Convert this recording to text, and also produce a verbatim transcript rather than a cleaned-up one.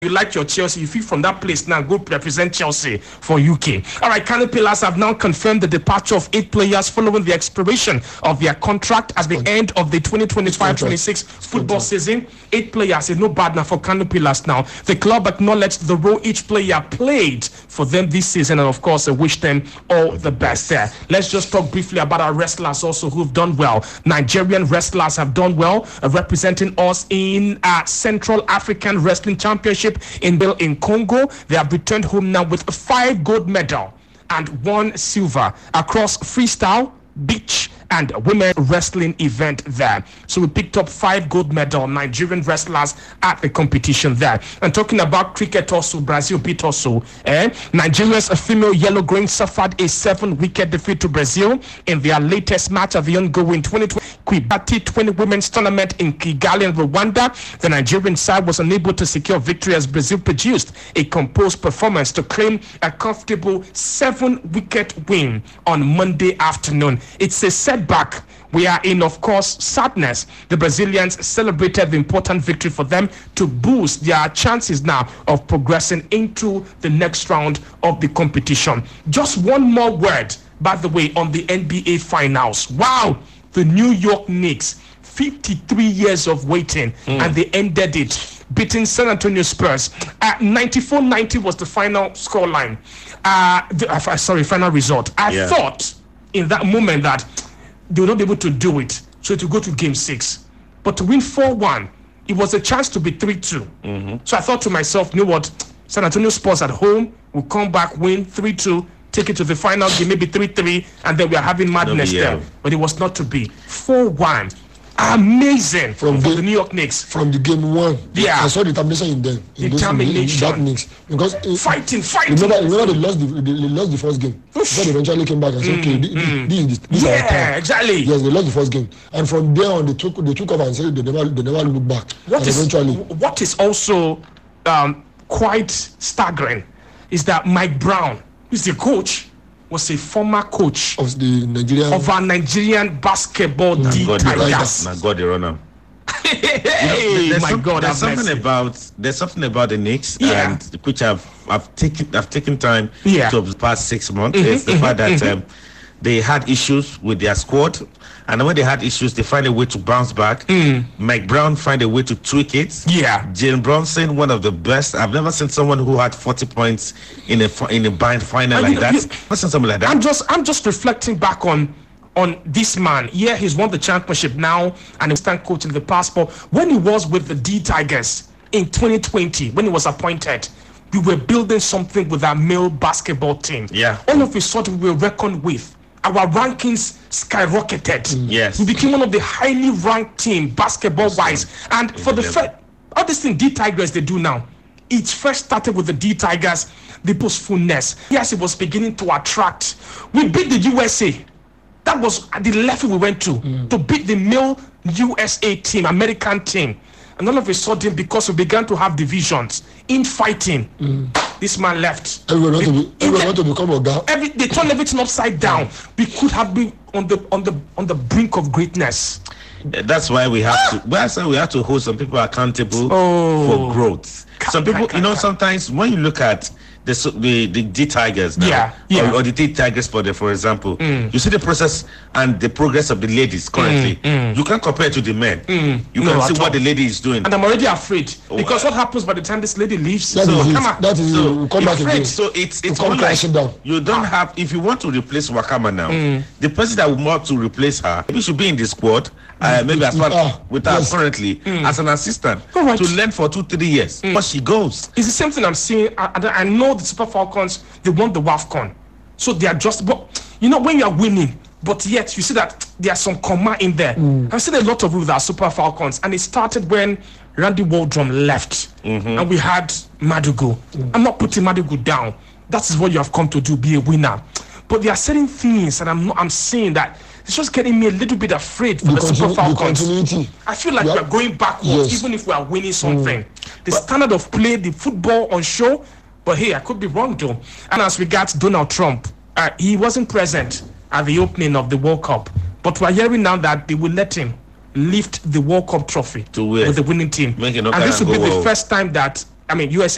you like your Chelsea, you feel from that place now, go represent Chelsea for U K. All right, Kano Pillars have now confirmed the departure of eight players following the expiration of their contract at the end of the twenty twenty-five twenty-six football season. Eight players is no bad now for Kano Pillars now. The club acknowledged the role each player played for them this season, and of course, I wish them all the best there. Let's just talk briefly about our wrestlers also who've done well. Nigerian wrestlers have done well, uh, representing us in uh, Central African Wrestling Championship in in Congo. They have returned home now with five gold medal and one silver across freestyle, beach, and women wrestling event there. So we picked up five gold medal Nigerian wrestlers at the competition there. And talking about cricket also, Brazil beat also. Eh? Nigeria's female yellow green suffered a seven wicket defeat to Brazil in their latest match of the ongoing twenty twenty Kwibati twenty women's tournament in Kigali in Rwanda. The Nigerian side was unable to secure victory as Brazil produced a composed performance to claim a comfortable seven wicket win on Monday afternoon. It's a set back. We are in, of course, sadness. The Brazilians celebrated the important victory for them to boost their chances now of progressing into the next round of the competition. Just one more word, by the way, on the N B A finals. Wow, the New York Knicks, fifty-three years of waiting, mm. and they ended it, beating San Antonio Spurs. Uh, ninety-four ninety was the final scoreline. Uh, the, uh, sorry, final result. I yeah. thought in that moment that they would not be able to do it, so to go to game six. But to win four one, it was a chance to be three two. Mm-hmm. So I thought to myself, you know what? San Antonio Spurs at home will come back, win three two, take it to the final game, maybe three three, and then we are having madness there. But it was not to be. four one. Amazing from the, the New York Knicks. From the game one, yeah, I saw determination in them. In determination. Those, in, in that Knicks. Because it, fighting, fighting. Remember, remember they lost the they, they lost the first game. Before they eventually came back and said, mm, okay, mm. this, this, this yeah, is our time. exactly. Yes, they lost the first game, and from there on, they took they took over and said they never they never looked back. What and is eventually, what is also um, quite staggering is that Mike Brown, who's the coach, was a former coach of the Nigerian of our Nigerian basketball nah, D God, Tigers. Now God, they run them. Hey, you know, there's my some, God, there's something mercy. about there's something about the Knicks, yeah. and which I've I've taken I've taken time yeah. to the past six months. Mm-hmm, it's the mm-hmm, fact that mm-hmm. um, they had issues with their squad, and when they had issues, they find a way to bounce back. Mm. Mike Brown find a way to tweak it. Yeah, Jalen Brunson, one of the best. I've never seen someone who had forty points in a in a bind final and like you know, that. You, I've seen something like that. I'm just I'm just reflecting back on. on this man. Yeah, he's won the championship now and he's stand coach in the past, but when he was with the D Tigers in twenty twenty, when he was appointed, we were building something with our male basketball team. Yeah. All of a sudden we were reckoned with. Our rankings skyrocketed. Mm. Yes. We became one of the highly ranked team basketball wise. And for the first, all this thing D Tigers they do now, it first started with the D Tigers, the boastfulness. Yes, it was beginning to attract. We beat the U S A. That was at the level we went to, mm. to beat the male U S A team, American team. And all of a sudden, because we began to have divisions in fighting, mm. this man left. Everyone want to, everyone want to become a guy. Every, they turned everything upside down. We could have been on the on the on the brink of greatness. That's why we have to. That's why we have to hold some people accountable oh. for growth. Some people, you know, sometimes when you look at the the, the D Tigers now, yeah, yeah. Or, or the D Tigers for the, for example, mm. you see the process and the progress of the ladies currently. Mm, mm. You can't compare it to the men. Mm, you can no, see what all. the lady is doing. And I'm already afraid because what happens by the time this lady leaves? That so, is come it. That is so, it. Come back again. So it's it's all like down. You don't have. If you want to replace Wakama now, mm. the person that would want to replace her, maybe should be in the squad. Uh, maybe as well ah, with her yes. currently mm. as an assistant right. to learn for two three years. Mm. But she goes. It's the same thing I'm seeing. I, I, I know the Super Falcons, they won the WAFCON, so they are just. But you know when you are winning, but yet you see that there are some comma in there. Mm. I've seen a lot of with our Super Falcons, and it started when Randy Waldrum left, mm-hmm. and we had Madugu. Mm. I'm not putting Madugu down. That is what you have come to do, be a winner. But there are certain things, and I'm not, I'm seeing that. It's just getting me a little bit afraid for the, the Super Falcons. The I feel like we're going backwards, yes. even if we are winning something. Mm. The but, standard of play, the football on show, but hey, I could be wrong though. And as regards Donald Trump, uh, he wasn't present at the opening of the World Cup, but we're hearing now that they will let him lift the World Cup trophy to win with the winning team. Make it no and this will be well. the first time that, I mean, U S A